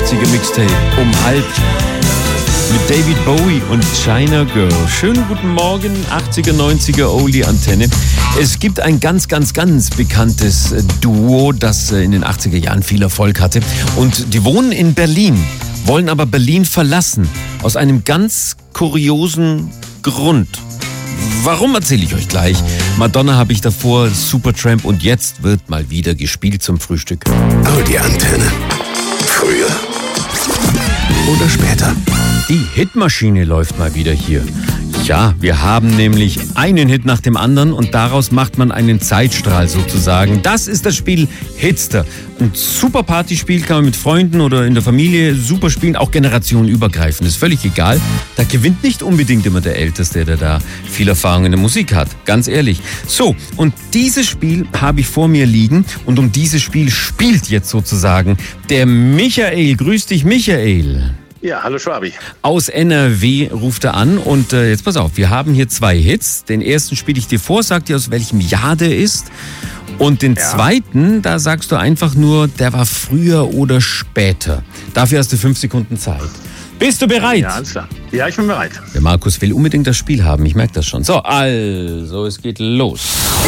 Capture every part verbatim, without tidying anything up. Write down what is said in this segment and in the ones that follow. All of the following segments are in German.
achtziger Mixtape um halb mit David Bowie und China Girl. Schönen guten Morgen, achtziger, neunziger Oldie Antenne. Es gibt ein ganz, ganz, ganz bekanntes Duo, das in den achtziger Jahren viel Erfolg hatte. Und die wohnen in Berlin, wollen aber Berlin verlassen. Aus einem ganz kuriosen Grund. Warum, erzähle ich euch gleich. Madonna habe ich davor, Supertramp, und jetzt wird mal wieder gespielt zum Frühstück. Oldie Antenne. Früher oder später. Die Hitmaschine läuft mal wieder hier. Ja, wir haben nämlich einen Hit nach dem anderen und daraus macht man einen Zeitstrahl sozusagen. Das ist das Spiel Hitster. Ein super Partyspiel, kann man mit Freunden oder in der Familie super spielen, auch generationenübergreifend, ist völlig egal. Da gewinnt nicht unbedingt immer der Älteste, der da viel Erfahrung in der Musik hat, ganz ehrlich. So, und dieses Spiel habe ich vor mir liegen und um dieses Spiel spielt jetzt sozusagen der Michael. Grüß dich, Michael. Ja, hallo Schwabi. Aus N R W ruft er an und äh, jetzt pass auf, wir haben hier zwei Hits. Den ersten spiele ich dir vor, sag dir, aus welchem Jahr der ist. Und den ja. zweiten, da sagst du einfach nur, der war früher oder später. Dafür hast du fünf Sekunden Zeit. Bist du bereit? Ja, alles klar. Ja, ich bin bereit. Der Markus will unbedingt das Spiel haben, ich merke das schon. So, also, es geht los.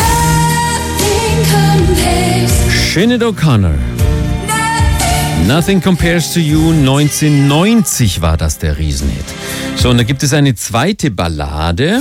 Sinead O'Connor. Nothing Compares to You, neunzehnhundertneunzig war das der Riesenhit. So, und da gibt es eine zweite Ballade.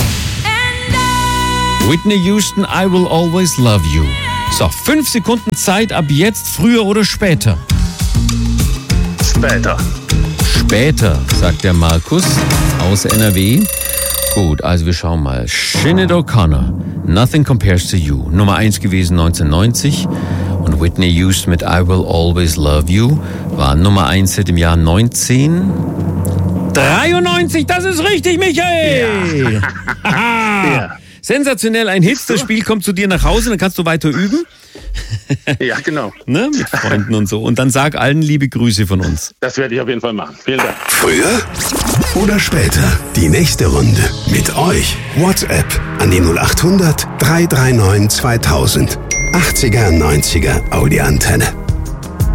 Whitney Houston, I Will Always Love You. So, fünf Sekunden Zeit ab jetzt, früher oder später? Später. Später, sagt der Markus aus N R W. Gut, also wir schauen mal. Sinead O'Connor, Nothing Compares to You. Nummer eins gewesen neunzehnhundertneunzig. Und Whitney Houston mit I Will Always Love You war Nummer eins im Jahr neunzehnhundertdreiundneunzig. Das ist richtig, Michael! Ja. Ja. Sensationell, ein Hit. Das Spiel kommt zu dir nach Hause, dann kannst du weiter üben. Ja, genau. Ne? Mit Freunden und so. Und dann sag allen liebe Grüße von uns. Das werde ich auf jeden Fall machen. Vielen Dank. Früher oder später? Die nächste Runde mit euch. WhatsApp an die null acht hundert, drei drei neun zweitausend. achtziger, neunziger Oldie Antenne.